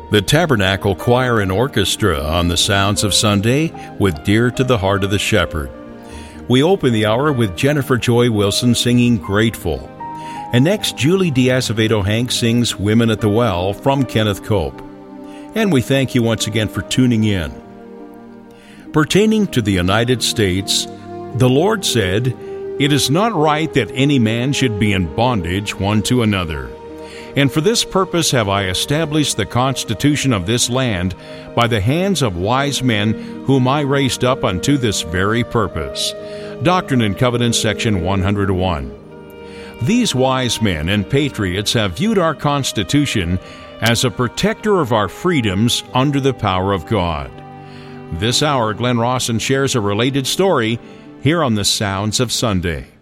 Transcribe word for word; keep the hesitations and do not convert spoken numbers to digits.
The Tabernacle Choir and Orchestra on the Sounds of Sunday with Dear to the Heart of the Shepherd. We open the hour with Jennifer Joy Wilson singing Grateful. And next, Julie Diazevedo Hank sings Women at the Well from Kenneth Cope. And we thank you once again for tuning in. Pertaining to the United States, the Lord said, "It is not right that any man should be in bondage one to another. And for this purpose have I established the constitution of this land by the hands of wise men whom I raised up unto this very purpose." Doctrine and Covenants, section one hundred one. These wise men and patriots have viewed our Constitution as a protector of our freedoms under the power of God. This hour, Glenn Rawson shares a related story here on the Sounds of Sunday.